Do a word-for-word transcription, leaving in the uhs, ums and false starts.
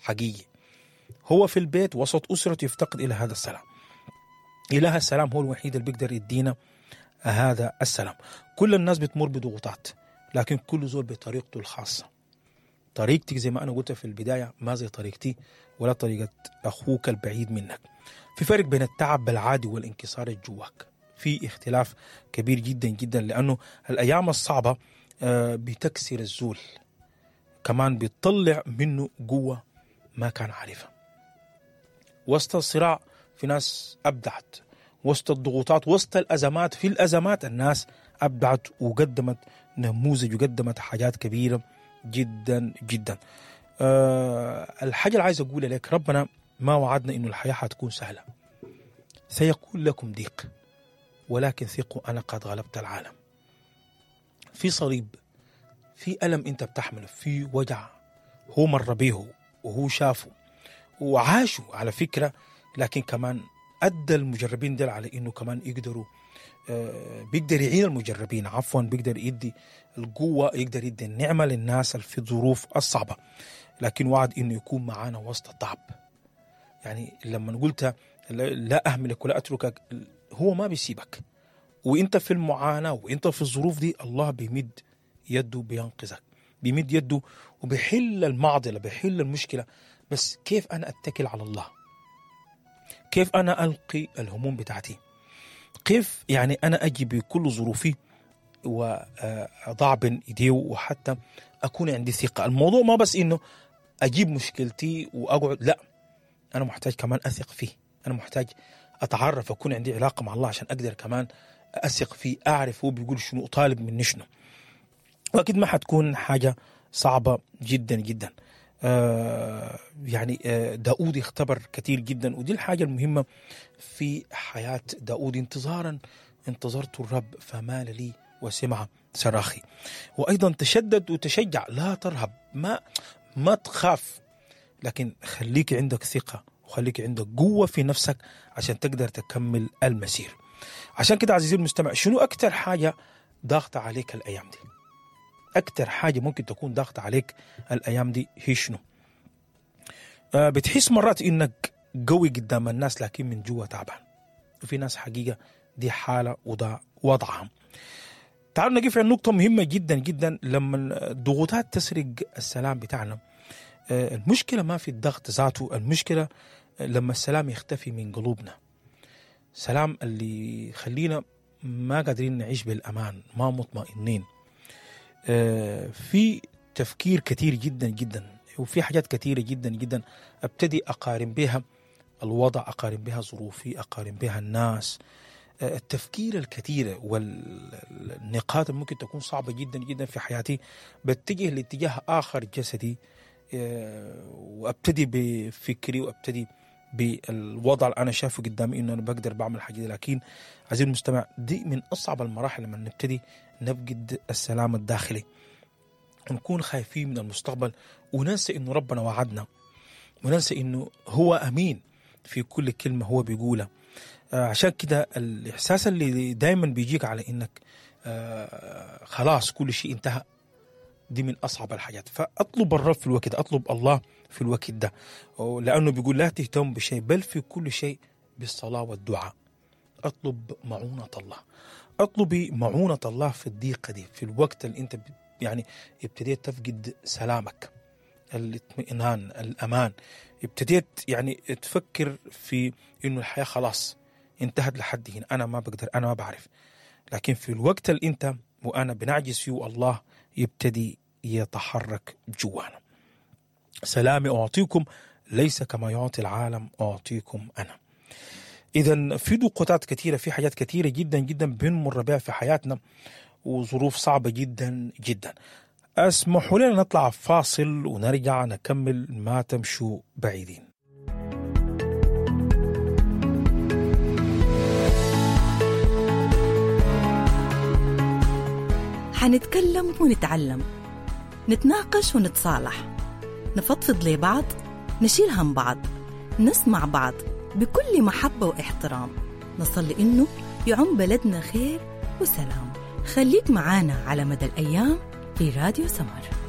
حقيقي. هو في البيت وسط أسرته يفتقد إلى هذا السلام. إله السلام هو الوحيد اللي بيقدر يدينا هذا السلام. كل الناس بتمر بضغوطات، لكن كل زول بطريقته الخاصة. طريقتك زي ما أنا قلت في البداية ما زي طريقتي ولا طريقة أخوك البعيد منك. في فرق بين التعب العادي والانكسار الجواك، في اختلاف كبير جدا جدا، لأنه الأيام الصعبة بتكسر الزول، كمان بتطلع منه قوة ما كان عارفها. وسط الصراع في ناس أبدعت، وسط الضغوطات، وسط الأزمات، في الأزمات الناس أبدعت وقدمت نموذج وقدمت حاجات كبيرة جدا جدا. أه الحاجة اللي عايز أقول لك، ربنا ما وعدنا إنه الحياة حتكون سهلة. سيكون لكم ضيق ولكن ثقوا أنا قد غلبت العالم. في صليب، في ألم أنت بتحمله، في وجع هو مر به وهو شافه وعاشوا على فكرة، لكن كمان أدى المجربين دل على إنه كمان يقدروا آه بيقدر يعين المجربين، عفوا بيقدر يدي القوة، يقدر يدي النعمة للناس في الظروف الصعبة، لكن وعد إنه يكون معانا وسط التعب. يعني لما قلت لا أهملك ولا أتركك، هو ما بيسيبك، وإنت في المعاناة وإنت في الظروف دي الله بيمد يده بينقذك، بيمد يده وبيحل المعضلة، بيحل المشكلة. بس كيف أنا أتكل على الله؟ كيف أنا ألقي الهموم بتاعتي؟ كيف يعني أنا أجي بكل ظروفي وأضع بين إيديه وحتى أكون عندي ثقة؟ الموضوع ما بس إنه أجيب مشكلتي وأقعد، لا، أنا محتاج كمان أثق فيه، أنا محتاج أتعرف، أكون عندي علاقة مع الله عشان أقدر كمان أثق فيه، أعرف هو بيقول شنو، طالب مني شنو. وأكيد ما حتكون حاجة صعبة جدا جدا. آه يعني آه داود اختبر كثير جدا، ودي الحاجة المهمة في حياة داود. انتظارا انتظرت الرب فمال لي وسمع صراخي. وأيضا تشدد وتشجع، لا ترهب، ما ما تخاف، لكن خليك عندك ثقة وخليك عندك قوة في نفسك عشان تقدر تكمل المسير. عشان كده عزيزي المستمع، شنو أكتر حاجة ضاغطة عليك الأيام دي؟ أكتر حاجة ممكن تكون ضاغطة عليك الأيام دي هي شنو؟ آه بتحس مرات إنك قوي قدام الناس لكن من جوا تعبان، وفي ناس حقيقة دي حالة وضع وضعها. تعالوا نقف عن نقطة مهمة جدا جدا. لما الضغوطات تسرق السلام بتاعنا، آه المشكلة ما في الضغط ذاته، المشكلة لما السلام يختفي من قلوبنا. سلام اللي يخلينا ما قادرين نعيش بالأمان، ما مطمئنين. آه في تفكير كتير جدا جدا، وفي حاجات كتيرة جدا جدا ابتدي أقارن بها الوضع، أقارن بها ظروفي، أقارن بها الناس. آه التفكير الكثيرة والنقاط ممكن تكون صعبة جدا جدا في حياتي بتجه لاتجاه آخر جسدي، آه وابتدي بفكري وابتدي بالوضع اللي أنا شايفه قدامي إنه أنا بقدر بعمل حاجة دي. لكن عزيزي المستمع، دي من أصعب المراحل لما نبتدي نفقد السلام الداخلي، نكون خايفين من المستقبل وننسى إنه ربنا وعدنا، وننسى إنه هو أمين في كل كلمة هو بيقولها. آه عشان كده الإحساس اللي دايما بيجيك على إنك آه خلاص كل شيء انتهى، دي من أصعب الحاجات. فأطلب الرب في الوقت، أطلب الله في الوقت ده، لأنه بيقول لا تهتم بشيء بل في كل شيء بالصلاة والدعاء. أطلب معونة الله، أطلبي معونة الله في الضيقة دي، في الوقت اللي أنت يعني ابتديت تفقد سلامك، الاطمئنان، الأمان، ابتديت يعني تفكر في إنه الحياة خلاص انتهت لحد هنا، أنا ما بقدر، أنا ما بعرف. لكن في الوقت اللي أنت وأنا بنعجز فيه الله يبتدي يتحرك جوانا. سلامي أعطيكم ليس كما يعطي العالم أعطيكم أنا. إذن في ضغوطات كثيرة، في حاجات كثيرة جدا جدا بنمر بها في حياتنا، وظروف صعبة جدا جدا. اسمحوا لنا نطلع فاصل ونرجع نكمل ما تمشوا بعيدين. حنتكلم ونتعلم، نتناقش ونتصالح، نفضفض لبعض، نشيل هم بعض، نسمع بعض بكل محبة واحترام، نصلي إنه يعم بلدنا خير وسلام. خليك معانا على مدى الأيام في راديو سمر.